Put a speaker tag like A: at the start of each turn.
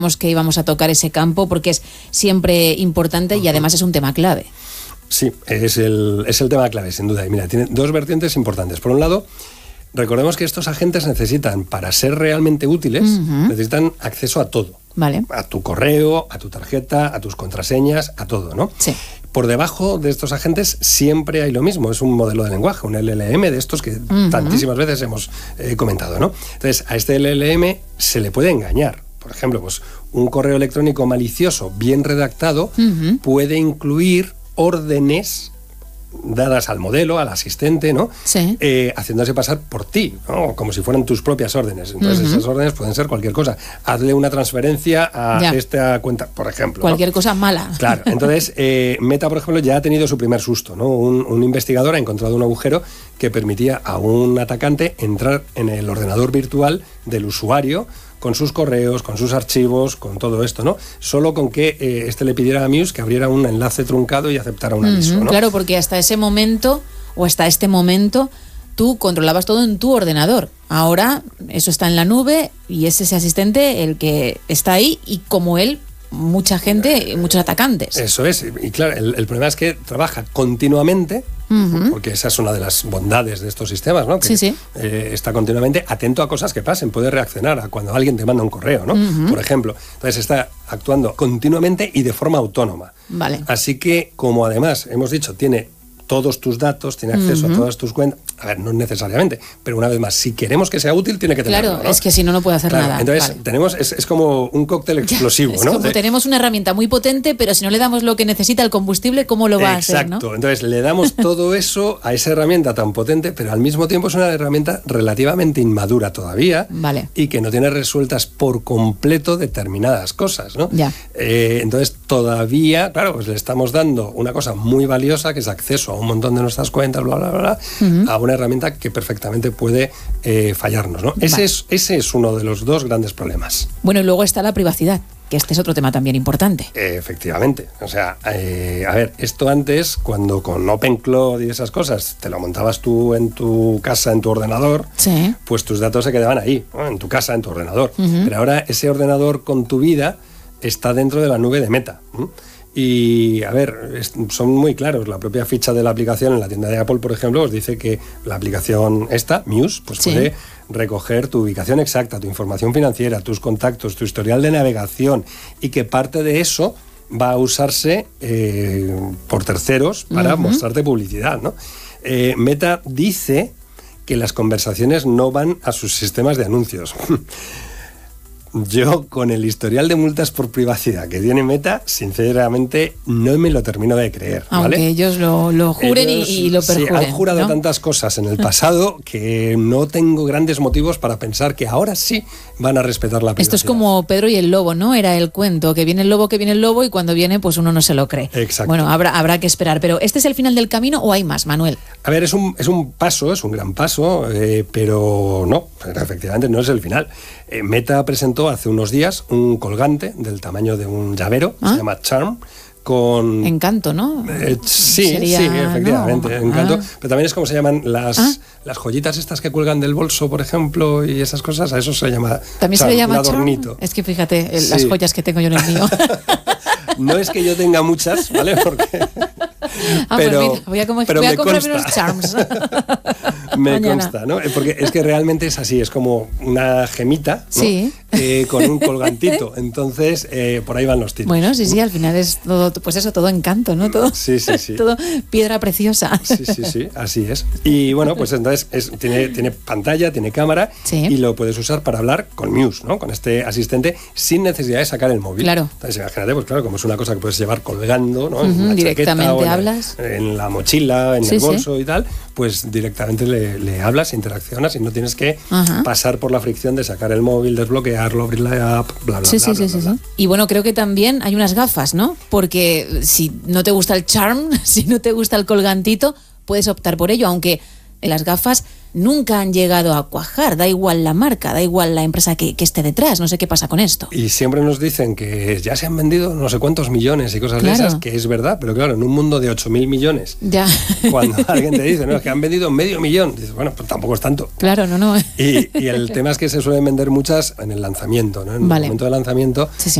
A: que íbamos a tocar ese campo porque es siempre importante y además es un tema clave.
B: Sí, es el tema clave, sin duda. Y mira, tiene dos vertientes importantes. Por un lado, recordemos que estos agentes necesitan, para ser realmente útiles, necesitan acceso a todo.
A: Vale.
B: A tu correo, a tu tarjeta, a tus contraseñas, a todo, ¿no?
A: Sí.
B: Por debajo de estos agentes siempre hay lo mismo, es un modelo de lenguaje, un LLM de estos que tantísimas veces hemos comentado, ¿no? Entonces, a este LLM se le puede engañar. Por ejemplo, pues un correo electrónico malicioso bien redactado puede incluir órdenes dadas al modelo, al asistente, ¿no?
A: Sí.
B: Haciéndose pasar por ti, ¿no? Como si fueran tus propias órdenes. Entonces esas órdenes pueden ser cualquier cosa. Hazle una transferencia a esta cuenta, por ejemplo.
A: Cualquier
B: ¿no?
A: cosa mala.
B: Claro. Entonces Meta, por ejemplo, ya ha tenido su primer susto, ¿no? Un investigador ha encontrado un agujero que permitía a un atacante entrar en el ordenador virtual del usuario con sus correos, con sus archivos, con todo esto, ¿no? Solo con que le pidiera a Muse que abriera un enlace truncado y aceptara un aviso, ¿no?
A: Claro, porque hasta ese momento, o hasta este momento, tú controlabas todo en tu ordenador. Ahora eso está en la nube y es ese asistente el que está ahí y como él, mucha gente, muchos atacantes.
B: Eso es, y claro, el problema es que trabaja continuamente, porque esa es una de las bondades de estos sistemas, ¿no? Que está continuamente atento a cosas que pasen, puede reaccionar a cuando alguien te manda un correo, ¿no? Por ejemplo. Entonces está actuando continuamente y de forma autónoma.
A: Vale.
B: Así que, como además hemos dicho, tiene todos tus datos, tiene acceso a todas tus cuentas. A ver, no necesariamente, pero una vez más, si queremos que sea útil, tiene que tenerlo.
A: Claro,
B: ¿no?
A: Es que si no, no puede hacer nada.
B: Entonces, tenemos, es como un cóctel explosivo,
A: es
B: ¿no?
A: Como tenemos una herramienta muy potente, pero si no le damos lo que necesita el combustible, ¿cómo lo va a hacer?
B: Exacto. Entonces, le damos todo eso a esa herramienta tan potente, pero al mismo tiempo es una herramienta relativamente inmadura todavía.
A: Vale.
B: Y que no tiene resueltas por completo determinadas cosas, ¿no?
A: Ya.
B: Entonces, todavía, claro, pues le estamos dando una cosa muy valiosa, que es acceso a un montón de nuestras cuentas, bla, bla, bla, a una herramienta que perfectamente puede fallarnos, ¿no? Ese es uno de los dos grandes problemas.
A: Bueno, y luego está la privacidad, que este es otro tema también importante.
B: Efectivamente. O sea, a ver, esto antes, cuando con OpenCloud y esas cosas te lo montabas tú en tu casa, en tu ordenador, pues tus datos se quedaban ahí, ¿no? En tu casa, en tu ordenador. Pero ahora ese ordenador con tu vida está dentro de la nube de Meta. Y, a ver, son muy claros. La propia ficha de la aplicación en la tienda de Apple, por ejemplo, os dice que la aplicación esta, Muse, pues puede recoger tu ubicación exacta, tu información financiera, tus contactos, tu historial de navegación, y que parte de eso va a usarse por terceros para mostrarte publicidad, ¿no? Meta dice que las conversaciones no van a sus sistemas de anuncios. Yo, con el historial de multas por privacidad que tiene Meta, sinceramente no me lo termino de creer, ¿vale?
A: Aunque ellos lo juren y lo perjuren.
B: Sí, han jurado tantas cosas en el pasado que no tengo grandes motivos para pensar que ahora sí van a respetar la privacidad.
A: Esto es como Pedro y el lobo, ¿no? Era el cuento, que viene el lobo y cuando viene pues uno no se lo cree.
B: Exacto.
A: Bueno, habrá que esperar. Pero ¿este es el final del camino o hay más, Manuel?
B: A ver, es un paso, es un gran paso, pero no, efectivamente no es el final. Meta presentó hace unos días un colgante del tamaño de un llavero, se llama Charm, con...
A: Encanto, ¿no?
B: Sí, efectivamente, ¿no? Encanto. Pero también es como se llaman las joyitas estas que cuelgan del bolso, por ejemplo, y esas cosas, a eso se llama
A: ¿También
B: Charm,
A: se le llama
B: un adornito.
A: Charm? Es que fíjate, las joyas que tengo yo en el mío.
B: No es que yo tenga muchas, ¿vale? Porque...
A: pero voy a comprar unos Charms.
B: Me consta, ¿no? Porque es que realmente es así, es como una gemita, ¿no?
A: Sí.
B: Con un colgantito. Entonces, por ahí van los tiros.
A: Bueno, sí, al final es todo, pues eso, todo encanto, ¿no? Todo,
B: sí.
A: Todo piedra preciosa.
B: Sí, así es. Y bueno, pues entonces tiene pantalla, tiene cámara, y lo puedes usar para hablar con Muse, ¿no? Con este asistente, sin necesidad de sacar el móvil.
A: Claro.
B: Entonces, imagínate, pues claro, como es una cosa que puedes llevar colgando, ¿no?
A: Directamente hablas.
B: En la mochila, en el bolso y tal, pues directamente le hablas, interaccionas y no tienes que pasar por la fricción de sacar el móvil, desbloquearlo, abrir la app, bla, bla, bla.
A: Y bueno, creo que también hay unas gafas, ¿no? Porque si no te gusta el Charm, si no te gusta el colgantito, puedes optar por ello, aunque las gafas nunca han llegado a cuajar, da igual la marca, da igual la empresa que esté detrás, no sé qué pasa con esto.
B: Y siempre nos dicen que ya se han vendido no sé cuántos millones y cosas de esas, que es verdad, pero claro, en un mundo de 8.000 millones,
A: ya.
B: Cuando alguien te dice, no, es que han vendido 500.000, dices, bueno, pues tampoco es tanto.
A: Claro, no.
B: Y el tema es que se suelen vender muchas en el lanzamiento, ¿no? En el momento de lanzamiento, sí.